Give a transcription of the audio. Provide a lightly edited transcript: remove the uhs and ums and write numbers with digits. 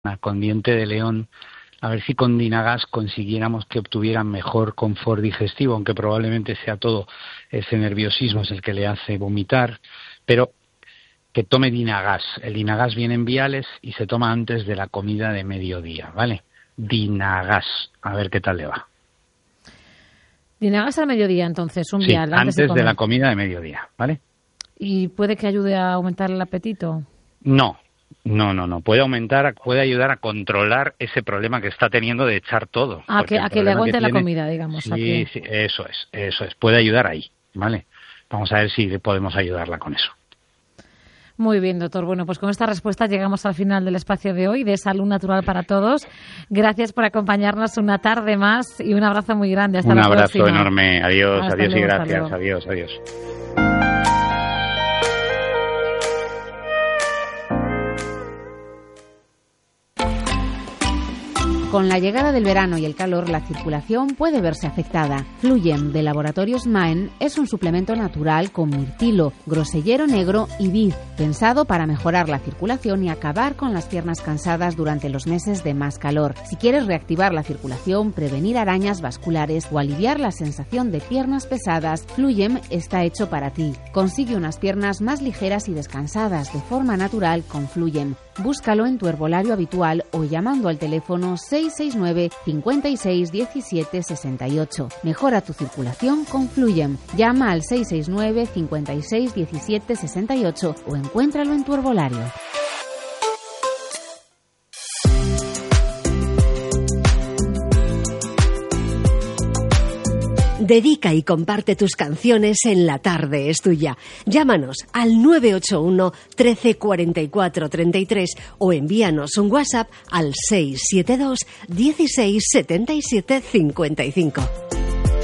con diente de león, a ver si con Dinagas consiguiéramos que obtuvieran mejor confort digestivo, aunque probablemente sea todo ese nerviosismo es el que le hace vomitar, pero que tome Dinagas. El Dinagas viene en viales y se toma antes de la comida de mediodía, ¿vale? Dinagas, a ver qué tal le va. Dinagas al mediodía, entonces, un sí, vial antes de la comida de mediodía, ¿vale? ¿Y puede que ayude a aumentar el apetito? No. Puede ayudar a controlar ese problema que está teniendo de echar todo. A que le aguante la comida, digamos. Sí, eso es. Puede ayudar ahí, ¿vale? Vamos a ver si podemos ayudarla con eso. Muy bien, doctor. Bueno, pues con esta respuesta llegamos al final del espacio de hoy, de Salud Natural para Todos. Gracias por acompañarnos una tarde más y un abrazo muy grande. Hasta la próxima. Un abrazo enorme. Adiós, Hasta adiós luego, y gracias. Adiós. Con la llegada del verano y el calor, la circulación puede verse afectada. Fluyen de Laboratorios Maen es un suplemento natural con mirtilo, grosellero negro y vid, pensado para mejorar la circulación y acabar con las piernas cansadas durante los meses de más calor. Si quieres reactivar la circulación, prevenir arañas vasculares o aliviar la sensación de piernas pesadas, Fluyem está hecho para ti. Consigue unas piernas más ligeras y descansadas de forma natural con Fluyem. Búscalo en tu herbolario habitual o llamando al teléfono 669 56 17 68. Mejora tu circulación con Fluyem. Llama al 669 56 17 68 o encuéntralo en tu herbolario. Dedica y comparte tus canciones en La Tarde es Tuya. Llámanos al 981 13 44 33 o envíanos un WhatsApp al 672 16 77 55.